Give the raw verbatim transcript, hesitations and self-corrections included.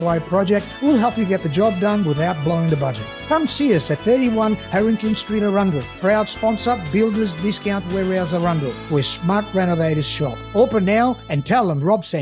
project will help you get the job done without blowing the budget. Come see us at thirty-one Harrington Street, Arundel. Proud sponsor, Builders Discount Warehouse, Arundel, where Smart Renovators shop. Open now and tell them Rob sent